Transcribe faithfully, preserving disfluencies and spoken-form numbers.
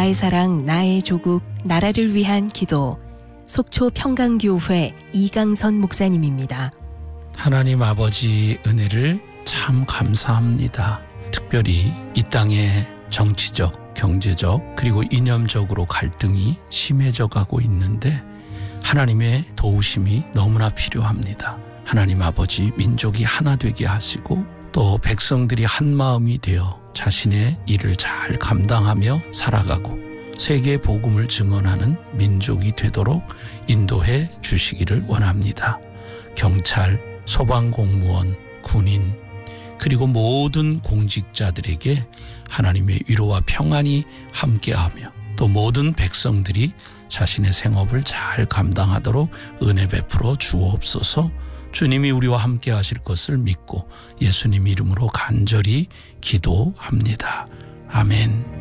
나의 사랑, 나의 조국, 나라를 위한 기도. 속초 평강교회 이강선 목사님입니다. 하나님 아버지 은혜를 참 감사합니다. 특별히 이 땅의 정치적, 경제적, 그리고 이념적으로 갈등이 심해져 가고 있는데 하나님의 도우심이 너무나 필요합니다. 하나님 아버지 민족이 하나 되게 하시고 또 백성들이 한 마음이 되어 자신의 일을 잘 감당하며 살아가고 세계 복음을 증언하는 민족이 되도록 인도해 주시기를 원합니다. 경찰, 소방공무원, 군인, 그리고 모든 공직자들에게 하나님의 위로와 평안이 함께하며 또 모든 백성들이 자신의 생업을 잘 감당하도록 은혜 베풀어 주옵소서. 주님이 우리와 함께 하실 것을 믿고 예수님 이름으로 간절히 기도합니다. 아멘.